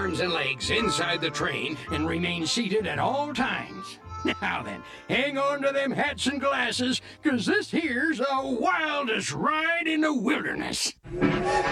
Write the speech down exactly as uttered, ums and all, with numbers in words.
arms and legs inside the train and remain seated at all times. Now then, hang on to them hats and glasses, 'cause this here's the wildest ride in the wilderness.